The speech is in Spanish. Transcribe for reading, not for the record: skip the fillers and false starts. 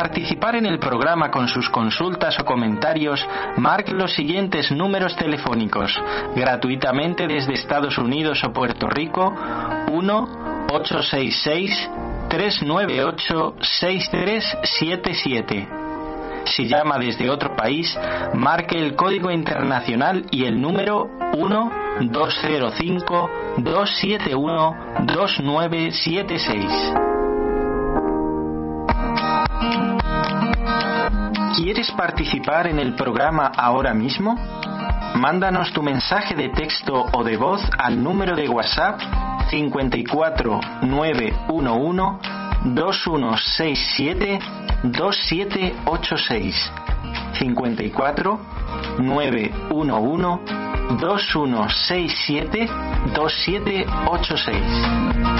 participar en el programa con sus consultas o comentarios, marque los siguientes números telefónicos, gratuitamente desde Estados Unidos o Puerto Rico: 1-866-398-6377. Si llama desde otro país, marque el código internacional y el número 1-205-271-2976. ¿Quieres participar en el programa ahora mismo? Mándanos tu mensaje de texto o de voz al número de WhatsApp 54 911 2167 2786. 54 911 2167 2786.